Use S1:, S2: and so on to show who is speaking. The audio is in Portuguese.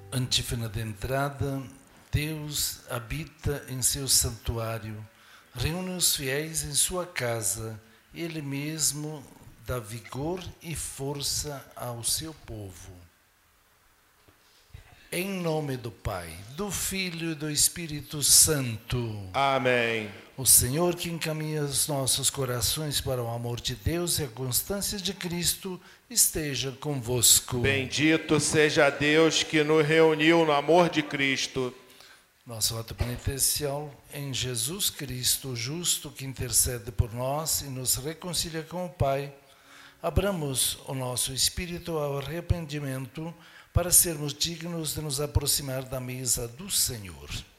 S1: Antífona de entrada: Deus habita em seu santuário, reúne os fiéis em sua casa, Ele mesmo dá vigor e força ao seu povo. Em nome do Pai, do Filho e do Espírito Santo.
S2: Amém.
S1: O Senhor, que encaminha os nossos corações para o amor de Deus e a constância de Cristo, esteja convosco.
S2: Bendito seja Deus que nos reuniu no amor de Cristo.
S1: Nosso ato penitencial em Jesus Cristo, justo, que intercede por nós e nos reconcilia com o Pai. Abramos o nosso espírito ao arrependimento para sermos dignos de nos aproximar da mesa do Senhor.